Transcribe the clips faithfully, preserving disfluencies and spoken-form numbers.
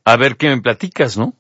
a ver qué me platicas, ¿no?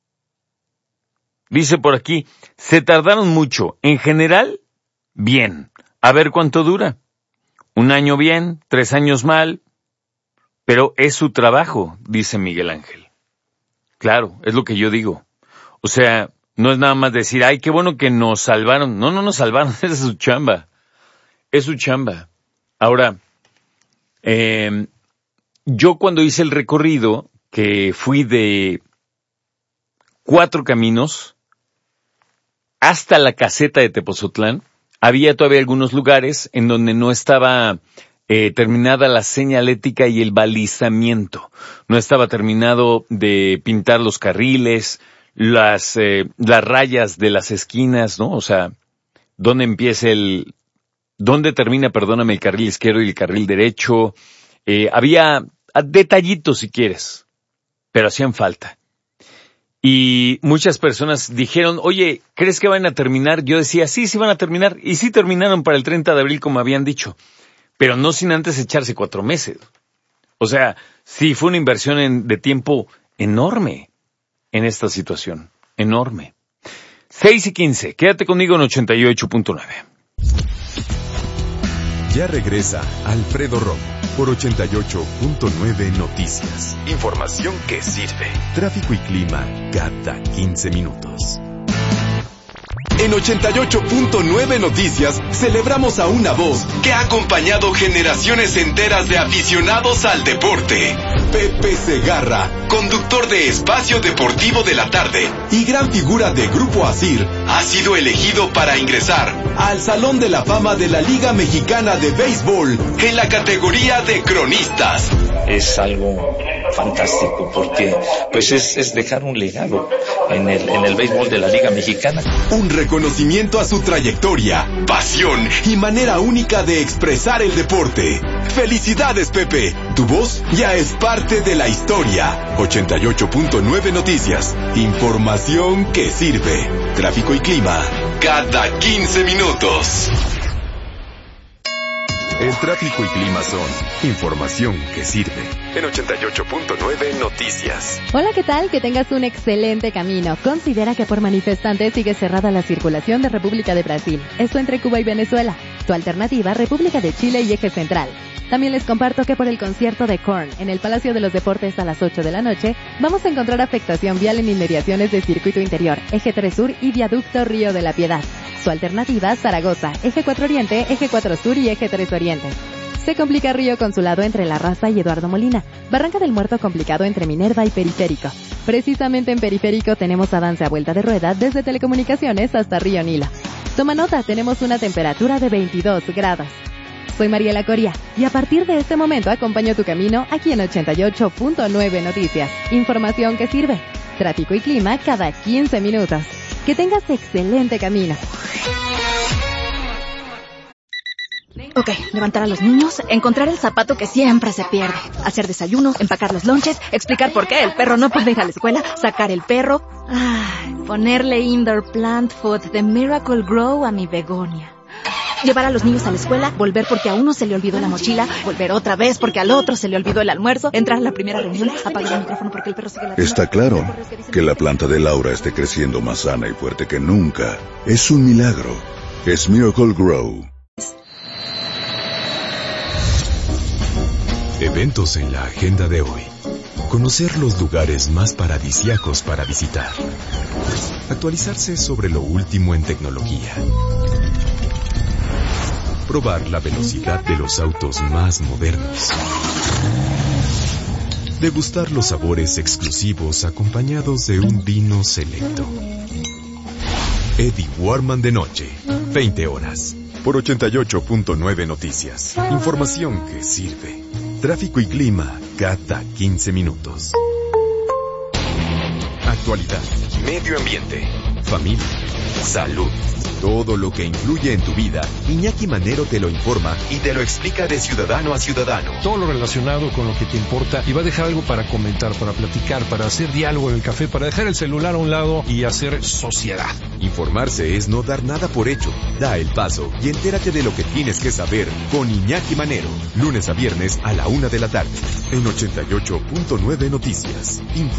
Dice por aquí, se tardaron mucho. En general, bien. A ver cuánto dura. Un año bien, tres años mal. Pero es su trabajo, dice Miguel Ángel. Claro, es lo que yo digo. O sea, no es nada más decir, ay, qué bueno que nos salvaron. No, no nos salvaron, esa es su chamba. Es su chamba. Ahora, eh, yo cuando hice el recorrido, que fui de Cuatro Caminos hasta la caseta de Tepozotlán, había todavía algunos lugares en donde no estaba eh, terminada la señalética y el balizamiento. No estaba terminado de pintar los carriles, las, eh, las rayas de las esquinas, ¿no? O sea, dónde empieza el, dónde termina, perdóname, el carril izquierdo y el carril derecho. Eh, había detallitos si quieres, pero hacían falta. Y muchas personas dijeron, oye, ¿crees que van a terminar? Yo decía, sí, sí van a terminar. Y sí terminaron para el treinta de abril, como habían dicho. Pero no sin antes echarse cuatro meses. O sea, sí fue una inversión en, de tiempo enorme en esta situación. Enorme. seis y quince. Quédate conmigo en ochenta y ocho punto nueve. Ya regresa Alfredo Romo por ochenta y ocho punto nueve Noticias. Información que sirve. Tráfico y clima cada quince minutos. En ochenta y ocho punto nueve Noticias celebramos a una voz que ha acompañado generaciones enteras de aficionados al deporte. Pepe Segarra, conductor de Espacio Deportivo de la Tarde y gran figura de Grupo Asir, ha sido elegido para ingresar al Salón de la Fama de la Liga Mexicana de Béisbol en la categoría de cronistas. Es algo fantástico porque pues es, es dejar un legado en el, en el béisbol de la Liga Mexicana. Un reconocimiento a su trayectoria, pasión y manera única de expresar el deporte. ¡Felicidades, Pepe! Tu voz ya es parte de la historia. ochenta y ocho punto nueve Noticias. Información que sirve. Tráfico y clima cada quince minutos. El tráfico y clima son información que sirve. En ochenta y ocho punto nueve Noticias. Hola, ¿qué tal? Que tengas un excelente camino. Considera que por manifestantes sigue cerrada la circulación de República de Brasil. Esto entre Cuba y Venezuela. Tu alternativa, República de Chile y Eje Central. También les comparto que por el concierto de Korn en el Palacio de los Deportes a las ocho de la noche, vamos a encontrar afectación vial en inmediaciones de Circuito Interior, Eje tres Sur y Viaducto Río de la Piedad. Su alternativa, Zaragoza, Eje cuatro Oriente, Eje cuatro Sur y Eje tres Oriente. Se complica Río Consulado entre La Raza y Eduardo Molina. Barranca del Muerto complicado entre Minerva y Periférico. Precisamente en Periférico tenemos avance a vuelta de rueda desde Telecomunicaciones hasta Río Nilo. Toma nota, tenemos una temperatura de veintidós grados. Soy Mariela Coria y a partir de este momento acompaño tu camino aquí en ochenta y ocho punto nueve Noticias. Información que sirve. Tráfico y clima cada quince minutos. Que tengas excelente camino. Ok, levantar a los niños, encontrar el zapato que siempre se pierde, hacer desayunos, empacar los lonches, explicar por qué el perro no puede ir a la escuela, sacar el perro, ay, ponerle indoor plant food de Miracle Grow a mi begonia. Llevar a los niños a la escuela, volver porque a uno se le olvidó la mochila, volver otra vez porque al otro se le olvidó el almuerzo, entrar a la primera reunión, apagar el micrófono porque el perro sigue la... Está claro que la planta de Laura esté creciendo más sana y fuerte que nunca. Es un milagro. Es Miracle Grow. Eventos en la agenda de hoy. Conocer los lugares más paradisíacos para visitar. Actualizarse sobre lo último en tecnología. Probar la velocidad de los autos más modernos. Degustar los sabores exclusivos acompañados de un vino selecto. Eddie Warman de noche, veinte horas. Por ochenta y ocho punto nueve Noticias. Información que sirve. Tráfico y clima cada quince minutos. Actualidad, medio ambiente, familia, salud. Todo lo que influye en tu vida, Iñaki Manero te lo informa y te lo explica de ciudadano a ciudadano. Todo lo relacionado con lo que te importa y va a dejar algo para comentar, para platicar, para hacer diálogo en el café, para dejar el celular a un lado y hacer sociedad. Informarse es no dar nada por hecho. Da el paso y entérate de lo que tienes que saber con Iñaki Manero. Lunes a viernes a la una de la tarde. En ochenta y ocho punto nueve Noticias. Info